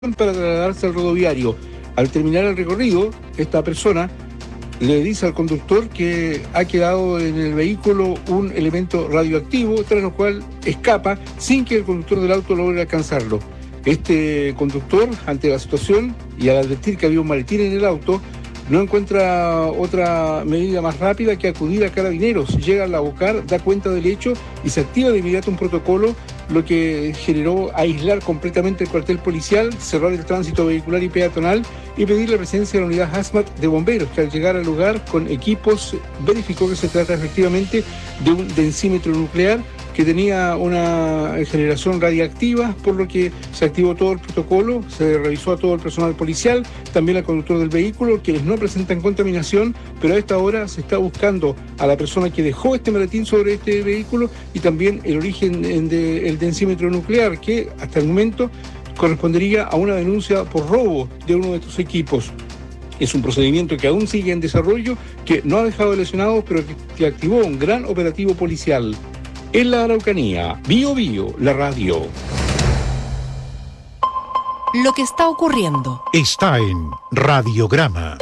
para trasladarse al rodoviario. Al terminar el recorrido, esta persona le dice al conductor que ha quedado en el vehículo un elemento radioactivo, tras lo cual escapa sin que el conductor del auto logre alcanzarlo. Este conductor, ante la situación y al advertir que había un maletín en el auto, no encuentra otra medida más rápida que acudir a Carabineros. Llega al Abocar, da cuenta del hecho y se activa de inmediato un protocolo, lo que generó aislar completamente el cuartel policial, cerrar el tránsito vehicular y peatonal y pedir la presencia de la unidad HAZMAT de bomberos, que al llegar al lugar con equipos verificó que se trata efectivamente de un densímetro nuclear que tenía una generación radiactiva, por lo que se activó todo el protocolo, se revisó a todo el personal policial, también al conductor del vehículo, quienes no presentan contaminación, pero a esta hora se está buscando a la persona que dejó este maletín sobre este vehículo y también el origen del densímetro nuclear, que hasta el momento correspondería a una denuncia por robo de uno de estos equipos. Es un procedimiento que aún sigue en desarrollo, que no ha dejado lesionados, pero que activó un gran operativo policial. En la Araucanía, Bío Bío, la radio. Lo que está ocurriendo está en Radiograma.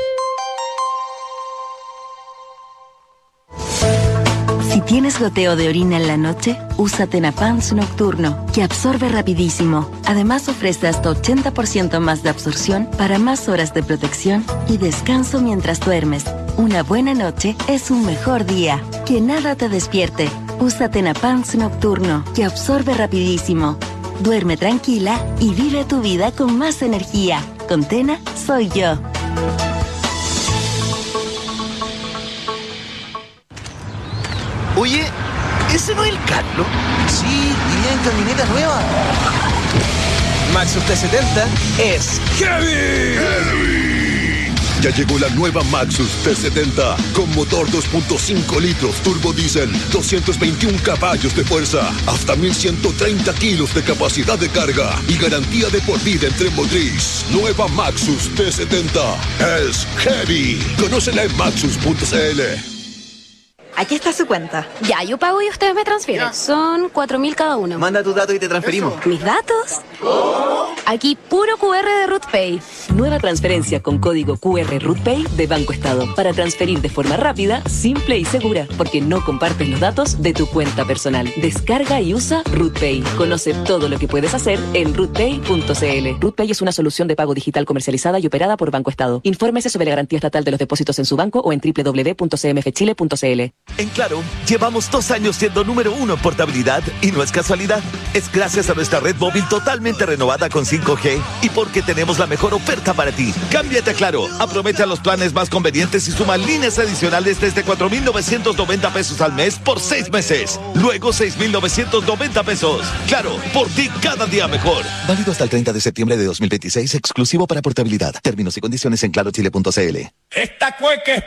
Si tienes goteo de orina en la noche, usa Tenapans Nocturno, que absorbe rapidísimo. Además ofrece hasta 80% más de absorción para más horas de protección y descanso mientras duermes. Una buena noche es un mejor día. Que nada te despierte. Usa Tenapans Nocturno, que absorbe rapidísimo. Duerme tranquila y vive tu vida con más energía. Con Tena, soy yo. Oye, ¿ese no es el Carlos? Sí, iría en camioneta nueva. Maxus T70 es heavy. Ya llegó la nueva Maxus T70 con motor 2.5 litros turbo diésel, 221 caballos de fuerza, hasta 1130 kilos de capacidad de carga y garantía de por vida en tren motriz. Nueva Maxus T70 es heavy. Conócela en maxus.cl. Aquí está su cuenta. Ya, yo pago y ustedes me transfieren. Ya. Son 4.000 cada uno. Manda tus datos y te transferimos. ¿Eso? ¿Mis datos? ¿Cómo? Aquí puro QR de RootPay. Nueva transferencia con código QR RootPay de Banco Estado. Para transferir de forma rápida, simple y segura. Porque no compartes los datos de tu cuenta personal. Descarga y usa RootPay. Conoce todo lo que puedes hacer en rootpay.cl. RootPay es una solución de pago digital comercializada y operada por Banco Estado. Infórmese sobre la garantía estatal de los depósitos en su banco o en www.cmfchile.cl. En Claro, llevamos 2 años siendo número 1 en portabilidad y no es casualidad. Es gracias a nuestra red móvil totalmente renovada con 5G y porque tenemos la mejor oferta para ti. Cámbiate a Claro, aprovecha los planes más convenientes y suma líneas adicionales desde 4.990 pesos al mes por 6 meses. Luego 6.990 pesos. Claro, por ti cada día mejor. Válido hasta el 30 de septiembre de 2026, exclusivo para portabilidad. Términos y condiciones en clarochile.cl. Esta cueca es